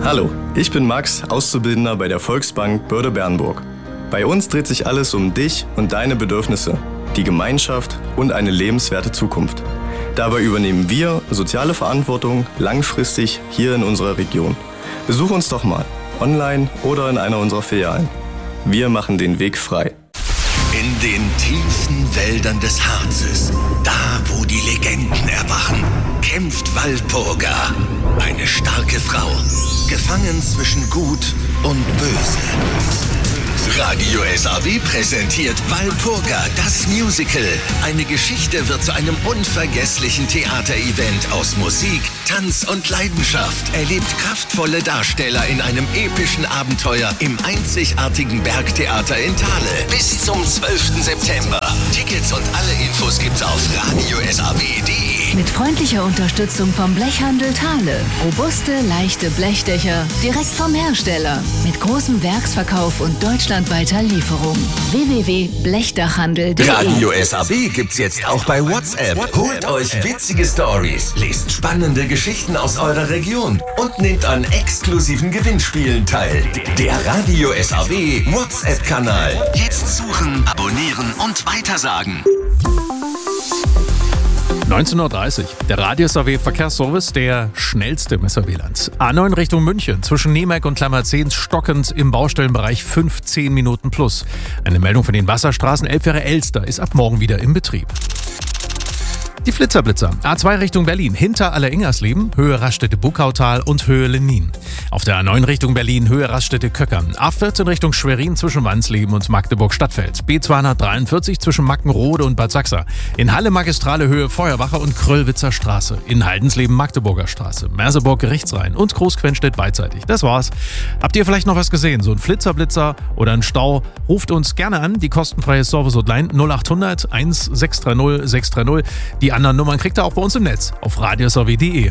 Hallo, ich bin Max, Auszubildender bei der Volksbank Börde-Bernburg. Bei uns dreht sich alles um dich und deine Bedürfnisse, die Gemeinschaft und eine lebenswerte Zukunft. Dabei übernehmen wir soziale Verantwortung langfristig hier in unserer Region. Besuch uns doch mal, online oder in einer unserer Filialen. Wir machen den Weg frei. In den tiefen Wäldern des Harzes, da wo die Legenden erwachen, kämpft Walpurga, eine starke Frau, gefangen zwischen Gut und Böse. Radio SAW präsentiert Walpurga, das Musical. Eine Geschichte wird zu einem unvergesslichen Theaterevent aus Musik, Tanz und Leidenschaft. Erlebt kraftvolle Darsteller in einem epischen Abenteuer im einzigartigen Bergtheater in Thale. Bis zum 12. September. Tickets und alle Infos gibt's auf radiosaw.de. Mit freundlicher Unterstützung vom Blechhandel Thale. Robuste, leichte Blechdächer direkt vom Hersteller. Mit großem Werksverkauf und deutschlandweiter Lieferung. www.blechdachhandel.de. Radio SAW gibt's jetzt auch bei WhatsApp. Holt euch witzige Stories, lest spannende Geschichten aus eurer Region und nehmt an exklusiven Gewinnspielen teil. Der Radio SAW WhatsApp-Kanal. Jetzt suchen, abonnieren und weitersagen. 19:30 Uhr. Der Radio SAW Verkehrsservice, der schnellste im SAW-Land. A9 Richtung München, zwischen Nemeck und Klammerzehn stockend im Baustellenbereich 15 Minuten plus. Eine Meldung von den Wasserstraßen. Elbfähre Elster ist ab morgen wieder im Betrieb. Die Flitzerblitzer. A2 Richtung Berlin, hinter Alleringersleben, Höhe Raststätte-Buckautal und Höhe Lenin. Auf der A9 Richtung Berlin, Höhe Raststätte-Köckern. A14 Richtung Schwerin zwischen Wansleben und Magdeburg-Stadtfeld. B243 zwischen Mackenrode und Bad Sachsa. In Halle Magistrale Höhe Feuerwache und Kröllwitzer Straße. In Haldensleben Magdeburger Straße. Merseburg Gerichtsrhein und Großquenstedt beidseitig. Das war's. Habt ihr vielleicht noch was gesehen? So ein Flitzerblitzer oder ein Stau? Ruft uns gerne an. Die kostenfreie Service-Hotline 0800 1630 630. Die anderen Nummern kriegt ihr auch bei uns im Netz auf radiosaw.de.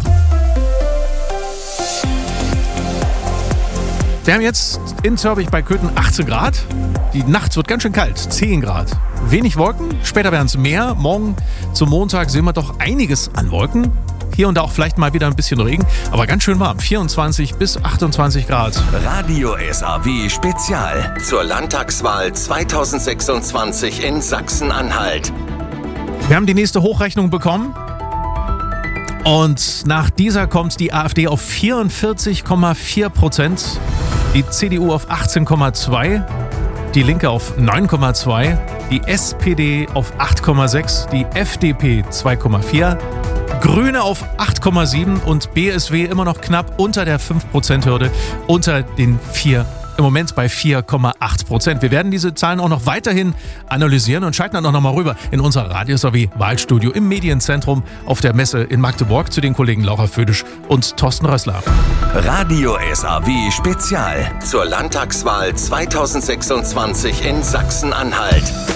Wir haben jetzt in Zörbich bei Köthen 18 Grad. Die Nacht wird ganz schön kalt, 10 Grad. Wenig Wolken, später werden es mehr. Morgen zum Montag sehen wir doch einiges an Wolken. Hier und da auch vielleicht mal wieder ein bisschen Regen, aber ganz schön warm. 24 bis 28 Grad. Radio SAW Spezial zur Landtagswahl 2026 in Sachsen-Anhalt. Wir haben die nächste Hochrechnung bekommen und nach dieser kommt die AfD auf 44,4%, die CDU auf 18,2%, die Linke auf 9,2%, die SPD auf 8,6%, die FDP 2,4%, Grüne auf 8,7% und BSW immer noch knapp unter der 5%-Hürde, unter den 4%. Im Moment bei 4,8%. Wir werden diese Zahlen auch noch weiterhin analysieren und schalten dann auch noch mal rüber in unser Radio SAW Wahlstudio im Medienzentrum auf der Messe in Magdeburg zu den Kollegen Laura Födisch und Thorsten Rössler. Radio SAW Spezial zur Landtagswahl 2026 in Sachsen-Anhalt.